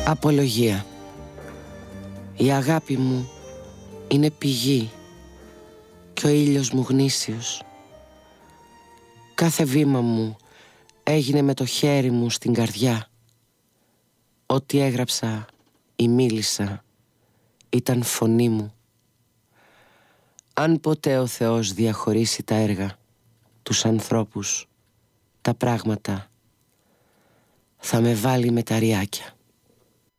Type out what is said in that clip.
Απολογία. Η αγάπη μου είναι πηγή και ο ήλιος μου γνήσιος. Κάθε βήμα μου έγινε με το χέρι μου στην καρδιά. Ό,τι έγραψα ή μίλησα ήταν φωνή μου. Αν ποτέ ο Θεός διαχωρίσει τα έργα, τους ανθρώπους, τα πράγματα, θα με βάλει με τα ριάκια.